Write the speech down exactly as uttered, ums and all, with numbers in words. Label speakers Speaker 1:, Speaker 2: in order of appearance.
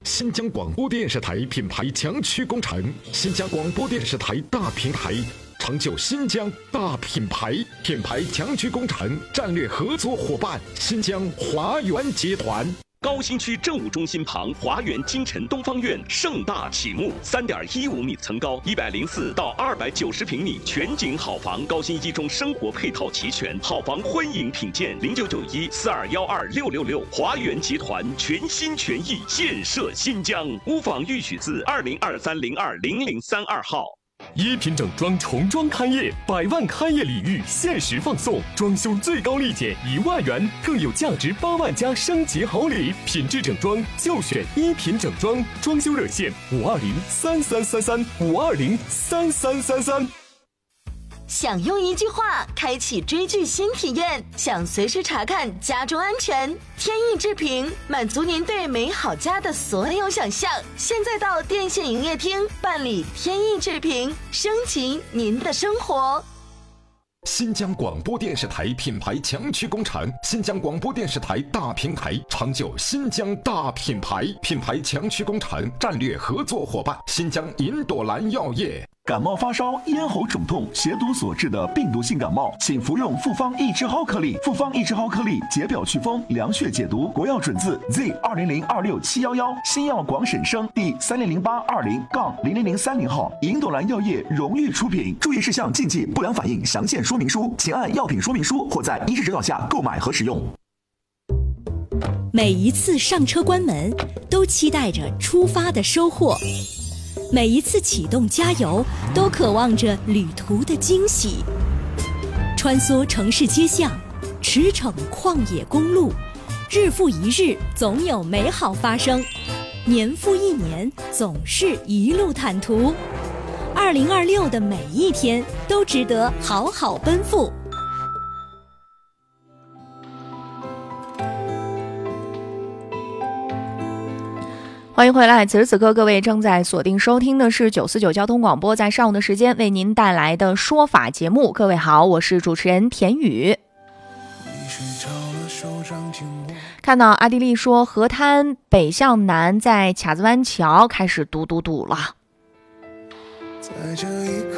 Speaker 1: 新疆广播电视台品牌强驱工程，新疆广播电视台大平台，成就新疆大品牌。品牌强驱工程战略合作伙伴：新疆华源集团。
Speaker 2: 高新区政务中心旁，华源金晨东方院盛大启幕，三点一五米层高，一百零四到二百九十平米全景好房，高新一中生活配套齐全，好房欢迎品鉴，零九九一四二幺二六六六。华源集团全心全意建设新疆，屋房预许字二零二三零二零零三二号。
Speaker 3: 一品整装重装开业，百万开业礼遇限时放送，装修最高立减一万元，更有价值八万加升级好礼。品质整装就选一品整装，装修热线五二零三三三三五二零三三三三。
Speaker 4: 想用一句话开启追剧新体验，想随时查看家中安全，天意制评满足您对美好家的所有想象。现在到电信营业厅办理天意制评，升级您的生活。
Speaker 1: 新疆广播电视台品牌强驱工程，新疆广播电视台大平台，成就新疆大品牌。品牌强驱工程战略合作伙伴：新疆银朵兰药业。
Speaker 5: 感冒发烧、咽喉肿痛、血毒所致的病毒性感冒，请服用复方益智蒿颗粒。复方益智蒿颗粒解表祛风、凉血解毒，国药准字 Z 二零零二六七幺幺，新药广审生第三零零八二零杠零零零三零号，银朵兰药业荣誉出品。注意事项、禁忌、不良反应详见说明书，请按药品说明书或在医师指导下购买和使用。
Speaker 6: 每一次上车关门，都期待着出发的收获。每一次启动加油，都渴望着旅途的惊喜。穿梭城市街巷，驰骋旷野公路，日复一日，总有美好发生；年复一年，总是一路坦途。二零二六的每一天都值得好好奔赴。
Speaker 7: 欢迎回来，此时此刻各位正在锁定收听的是九四九交通广播，在上午的时间为您带来的说法节目。各位好，我是主持人田宇。看到阿迪丽说河滩北向南在卡子湾桥开始堵堵堵了。在这一刻